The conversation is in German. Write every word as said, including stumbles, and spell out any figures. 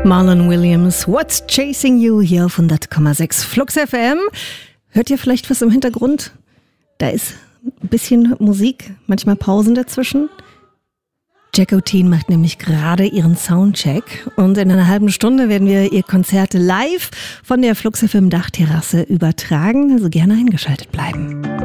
Marlon Williams, What's Chasing You, hier auf hundert Komma sechs Flux F M. Hört ihr vielleicht was im Hintergrund? Da ist ein bisschen Musik, manchmal Pausen dazwischen. Jacqueline macht nämlich gerade ihren Soundcheck und in einer halben Stunde werden wir ihr Konzert live von der Flux F M Dachterrasse übertragen, also gerne eingeschaltet bleiben.